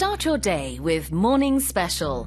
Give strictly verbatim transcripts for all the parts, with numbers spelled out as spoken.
Start your day with Morning Special.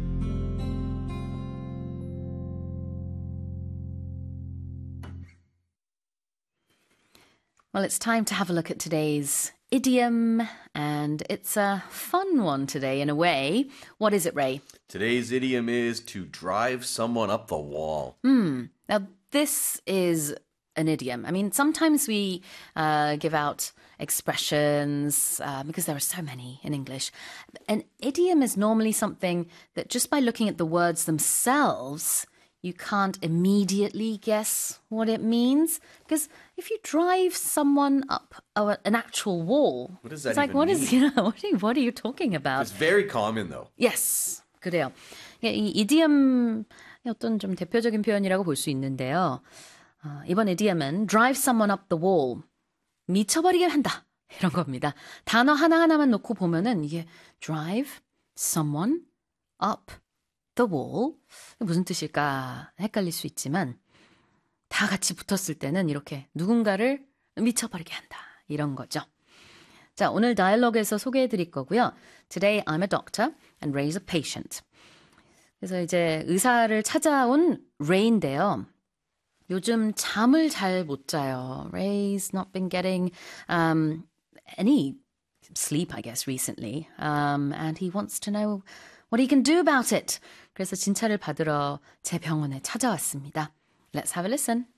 Well, it's time to have a look at today's idiom, and it's a fun one today in a way. What is it, Ray? Today's idiom is to drive someone up the wall. Hmm. Now, this is an idiom. I mean, sometimes we uh, give out expressions uh, because there are so many in English. An idiom is normally something that just by looking at the words themselves, you can't immediately guess what it means. Because if you drive someone up a, an actual wall, what does that it's like, even what mean? is, you know, what are you, what are you talking about? It's very common, though. Yes, 그래요. 이 이디엄의 어떤 좀 대표적인 표현이라고 볼 수 있는데요. 어, 이번 이디엄은 drive someone up the wall. 미쳐버리게 한다. 이런 겁니다. 단어 하나하나만 놓고 보면은 이게 drive someone up the wall. 무슨 뜻일까 헷갈릴 수 있지만 다 같이 붙었을 때는 이렇게 누군가를 미쳐버리게 한다. 이런 거죠. 자, 오늘 다이얼로그에서 소개해드릴 거고요. Today I'm a doctor and Ray's a patient. 그래서 이제 의사를 찾아온 Ray인데요. 요즘 잠을 잘 못 자요. Ray's not been getting um, any sleep, I guess, recently. Um, and he wants to know what he can do about it. 그래서 진찰을 받으러 제 병원에 찾아왔습니다. Let's have a listen.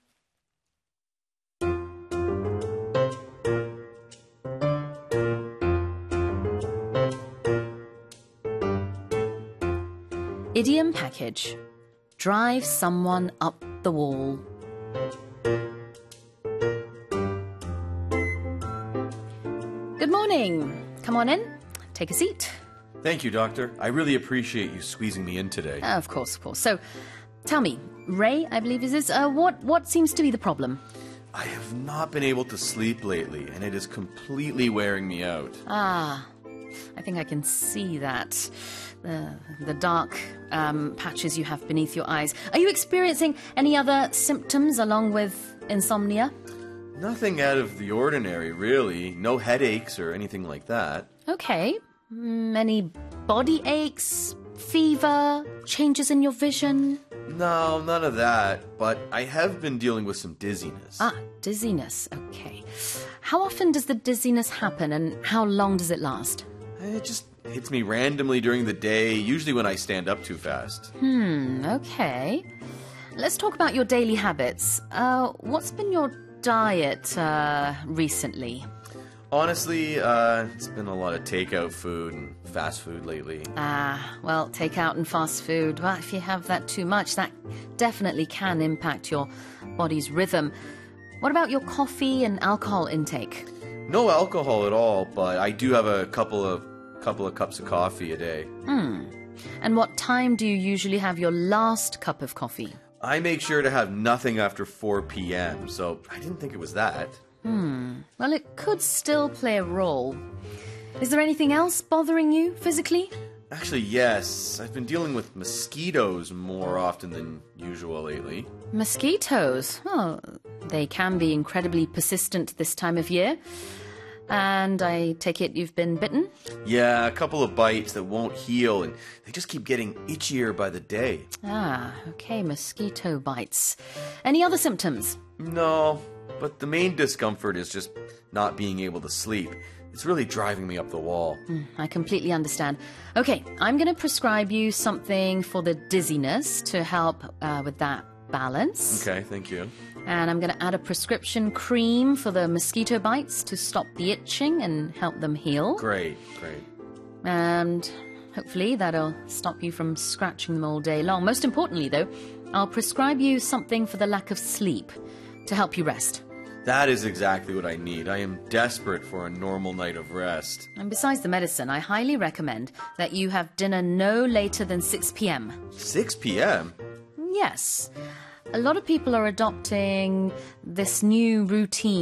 Idiom package. Drive someone up the wall. Good morning. Come on in. Take a seat. Thank you, Doctor. I really appreciate you squeezing me in today. Uh, of course, of course. So, tell me, Ray, I believe is this, uh, what, what seems to be the problem? I have not been able to sleep lately, and it is completely wearing me out. Ah, I think I can see that. The, the dark um, patches you have beneath your eyes. Are you experiencing any other symptoms along with insomnia? Nothing out of the ordinary, really. No headaches or anything like that. Okay. Mm, any body aches, fever, changes in your vision? No, none of that. But I have been dealing with some dizziness. Ah, dizziness. Okay. How often does the dizziness happen and how long does it last? It just hits me randomly during the day, usually when I stand up too fast. Hmm, okay. Let's talk about your daily habits. Uh, what's been your diet uh, recently? Honestly, uh, it's been a lot of takeout food and fast food lately. Ah, well, takeout and fast food, well, if you have that too much, that definitely can impact your body's rhythm. What about your coffee and alcohol intake? No alcohol at all, but I do have a couple of couple of cups of coffee a day. Hmm. And what time do you usually have your last cup of coffee? I make sure to have nothing after four p.m., so I didn't think it was that. Hmm. Well, it could still play a role. Is there anything else bothering you physically? Actually, yes. I've been dealing with mosquitoes more often than usual lately. Mosquitoes? Oh, they can be incredibly persistent this time of year. And I take it you've been bitten? Yeah, a couple of bites that won't heal, and they just keep getting itchier by the day. Ah, okay, mosquito bites. Any other symptoms? No, but the main discomfort is just not being able to sleep. It's really driving me up the wall. Mm, I completely understand. Okay, I'm going to prescribe you something for the dizziness to help uh, with that balance. Okay, thank you. And I'm going to add a prescription cream for the mosquito bites to stop the itching and help them heal. Great, great. And hopefully that'll stop you from scratching them all day long. Most importantly, though, I'll prescribe you something for the lack of sleep to help you rest. That is exactly what I need. I am desperate for a normal night of rest. And besides the medicine, I highly recommend that you have dinner no later than six p.m. six p.m.? Yes. A lot of people are adopting this new routine